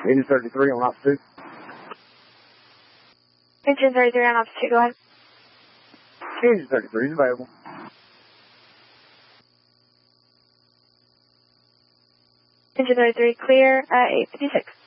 Engine 33 on ops 2. Engine 33 on ops 2, go ahead. Engine 33 is available. Engine 33 clear at 8:56.